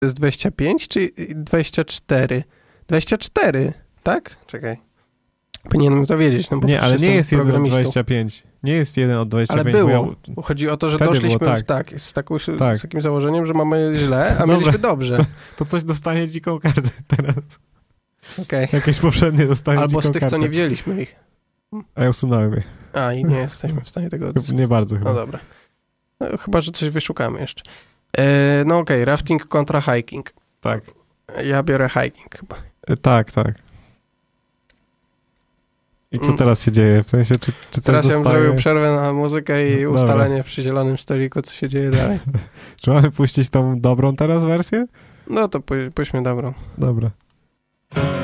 jest 25 czy 24? 24, tak? Czekaj. Powinienem to wiedzieć. No bo nie, ale nie jest 1 od programistą. 25. Nie jest 1 od 25. Ale było. Chodzi o to, że Wtedy doszliśmy było, z takim założeniem, że mamy źle, a mieliśmy dobrze. To coś dostanie dziką kartę teraz. Okay. Jakieś poprzednie dostanie dziką kartę. Albo z tych, co nie wzięliśmy ich. A ja usunąłem je. A, i nie jesteśmy w stanie tego odzyskać. Nie bardzo chyba. No dobra. No, chyba, że coś wyszukamy jeszcze. No okej, rafting kontra hiking. Tak. Ja biorę hiking chyba. Tak. I co teraz się dzieje? W sensie, czy coś teraz ja bym dostaję? zrobił przerwę na muzykę i ustalenie przy zielonym stoliku, co się dzieje dalej. Czy mamy puścić tą dobrą teraz wersję? No to pójdźmy dobrą. Dobra.